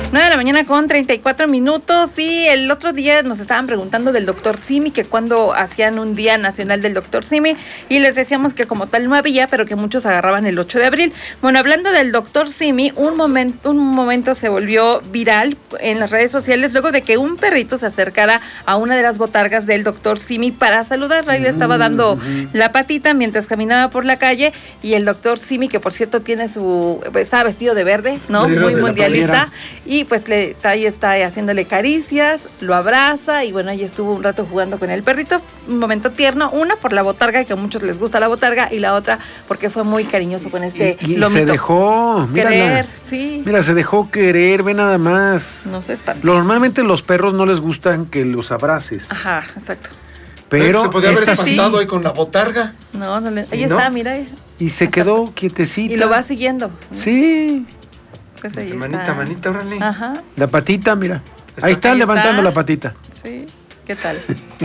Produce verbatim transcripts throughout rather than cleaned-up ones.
nueve de la mañana con treinta y cuatro minutos y el otro día nos estaban preguntando del doctor Simi, que cuando hacían un día nacional del doctor Simi y les decíamos que como tal no había, pero que muchos agarraban el ocho de abril. Bueno, hablando del doctor Simi, un momento, un momento se volvió viral en las redes sociales luego de que un perrito se acercara a una de las botargas del doctor Simi para saludarla y le estaba dando uh-huh. la patita mientras caminaba por la calle y el doctor Simi, que por cierto tiene su, estaba vestido de verde, ¿no? Muy mundialista. Y pues le, ahí está haciéndole caricias, lo abraza y bueno, ahí estuvo un rato jugando con el perrito, un momento tierno, una por la botarga, que a muchos les gusta la botarga, y la otra porque fue muy cariñoso con este y, y lomito. se dejó, querer, sí. Mira, se dejó querer, ve nada más. No se espanta. Normalmente los perros no les gustan que los abraces. Ajá, exacto. Pero se podía haber espantado sí. ahí con la botarga. No, no le, ahí ¿no? está, mira. Y se quedó quietecita. Y lo va siguiendo. Sí. Pues ahí manita, está. manita, órale. Ajá. La patita, mira. Está, ahí está ahí levantando está. la patita. Sí, ¿qué tal?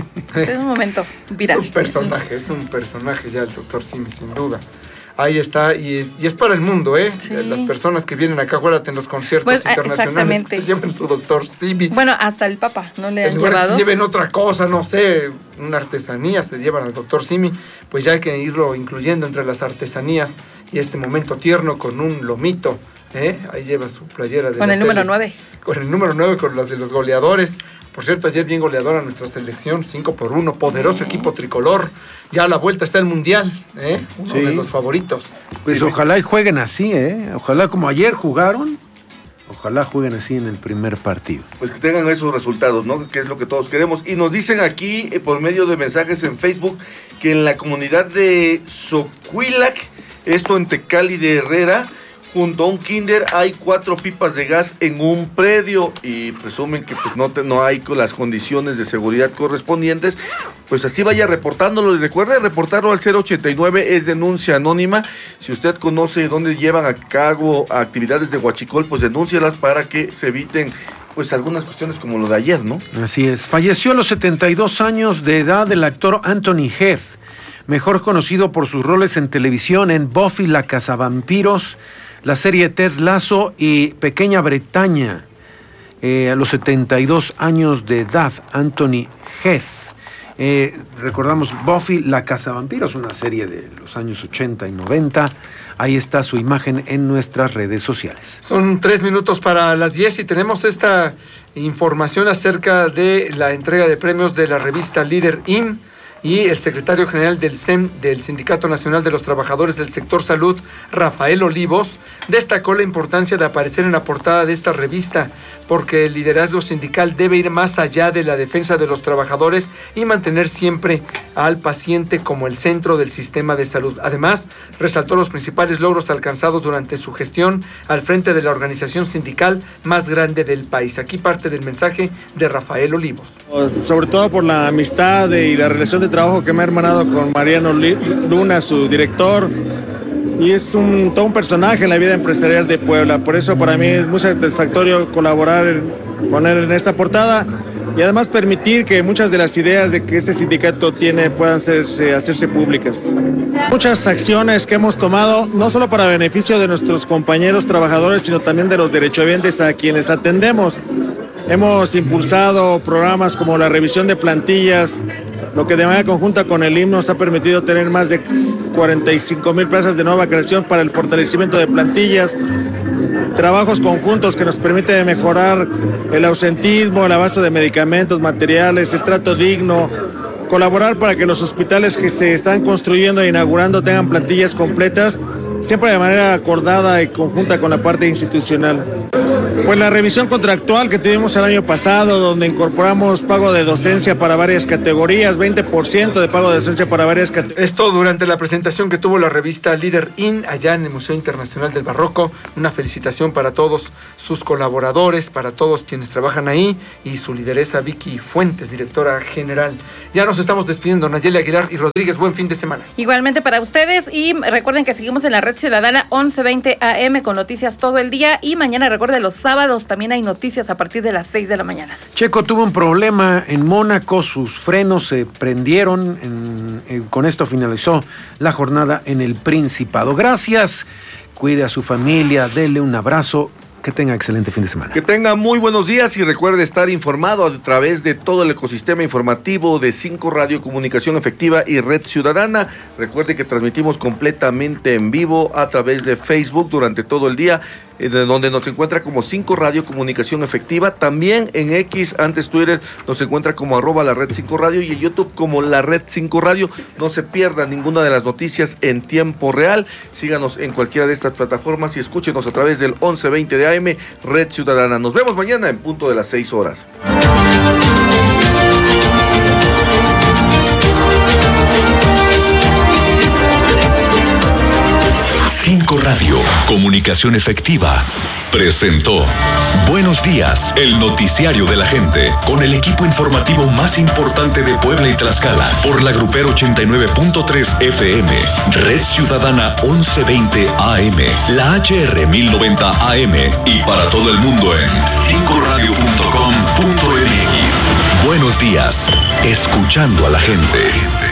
Es un momento viral. Es un personaje, es un personaje ya el doctor Simi, sin duda. Ahí está, y es, y es para el mundo, ¿eh? Sí. Las personas que vienen acá, acuérdate, en los conciertos pues, internacionales, se lleven su doctor Simi. Bueno, hasta el Papa, ¿no le han llevado? Que se lleven otra cosa, no sé, una artesanía, se llevan al doctor Simi, pues ya hay que irlo incluyendo entre las artesanías y este momento tierno con un lomito, ¿eh? Ahí lleva su playera de con el número nueve. Con el número nueve, con las de los goleadores. Por cierto, ayer bien goleadora nuestra selección, cinco por uno, poderoso sí. equipo tricolor. Ya a la vuelta está el Mundial, ¿eh? Uno sí. de los favoritos. Pues sí. ojalá y jueguen así, ¿eh? Ojalá como ayer jugaron, ojalá jueguen así en el primer partido. Pues que tengan esos resultados, ¿no? Que es lo que todos queremos. Y nos dicen aquí, eh, por medio de mensajes en Facebook, que en la comunidad de Xocuilac, esto en Tecali de Herrera, junto a un kinder hay cuatro pipas de gas en un predio y presumen que pues no, te, no hay con las condiciones de seguridad correspondientes. Pues así vaya reportándolo y recuerde reportarlo al cero ochenta y nueve, es denuncia anónima. Si usted conoce dónde llevan a cabo actividades de huachicol, pues denúncialas para que se eviten pues algunas cuestiones como lo de ayer, ¿no? Así es. Falleció a los setenta y dos años de edad el actor Anthony Heath, mejor conocido por sus roles en televisión en Buffy la Cazavampiros, la serie Ted Lasso y Pequeña Bretaña. Eh, a los setenta y dos años de edad, Anthony Heath. Eh, recordamos Buffy la Cazavampiros, una serie de los años ochenta y noventa. Ahí está su imagen en nuestras redes sociales. Son tres minutos para las diez y tenemos esta información acerca de la entrega de premios de la revista Líder I M. Y el secretario general del C E M, del Sindicato Nacional de los Trabajadores del Sector Salud, Rafael Olivos, destacó la importancia de aparecer en la portada de esta revista, porque el liderazgo sindical debe ir más allá de la defensa de los trabajadores y mantener siempre al paciente como el centro del sistema de salud. Además, resaltó los principales logros alcanzados durante su gestión al frente de la organización sindical más grande del país. Aquí parte del mensaje de Rafael Olivos. Sobre todo por la amistad y la relación de trabajo que me ha hermanado con Mariano Luna, su director, y es un, todo un personaje en la vida empresarial de Puebla. Por eso para mí es muy satisfactorio colaborar en, con él en esta portada y además permitir que muchas de las ideas de que este sindicato tiene puedan hacerse, hacerse públicas. Muchas acciones que hemos tomado, no solo para beneficio de nuestros compañeros trabajadores, sino también de los derechohabientes a quienes atendemos. Hemos impulsado programas como la revisión de plantillas, lo que de manera conjunta con el I M S S nos ha permitido tener más de cuarenta y cinco mil plazas de nueva creación para el fortalecimiento de plantillas, trabajos conjuntos que nos permiten mejorar el ausentismo, el abasto de medicamentos, materiales, el trato digno, colaborar para que los hospitales que se están construyendo e inaugurando tengan plantillas completas, siempre de manera acordada y conjunta con la parte institucional. Pues la revisión contractual que tuvimos el año pasado, donde incorporamos pago de docencia para varias categorías, veinte por ciento de pago de docencia para varias categorías. Esto durante la presentación que tuvo la revista Líder I M allá en el Museo Internacional del Barroco. Una felicitación para todos sus colaboradores, para todos quienes trabajan ahí y su lideresa Vicky Fuentes, directora general. Ya nos estamos despidiendo, Nayeli Aguilar y Rodríguez, buen fin de semana. Igualmente para ustedes y recuerden que seguimos en la Red Ciudadana once veinte A M con noticias todo el día y mañana recuerden los sábados también hay noticias a partir de las seis de la mañana. Checo tuvo un problema en Mónaco, sus frenos se prendieron, en, en, con esto finalizó la jornada en el Principado. Gracias, cuide a su familia, dele un abrazo, Que tenga excelente fin de semana. Que tenga muy buenos días y recuerde estar informado a través de todo el ecosistema informativo de cinco Radio, Comunicación Efectiva y Red Ciudadana. Recuerde que transmitimos completamente en vivo a través de Facebook durante todo el día, eh, donde nos encuentra como cinco Radio, Comunicación Efectiva. También en X, antes Twitter, nos encuentra como arroba la Red cinco Radio y en YouTube como la Red cinco Radio. No se pierda ninguna de las noticias en tiempo real. Síganos en cualquiera de estas plataformas y escúchenos a través del once veinte de A M, Red Ciudadana. Nos vemos mañana en punto de las seis horas. cinco Radio, Comunicación Efectiva, presentó Buenos Días, el noticiario de la gente, con el equipo informativo más importante de Puebla y Tlaxcala, por la Grupero ochenta y nueve punto tres F M, Red Ciudadana once veinte A M, la H R mil noventa A M y para todo el mundo en cinco radio punto com punto m x. Buenos días, escuchando a la gente.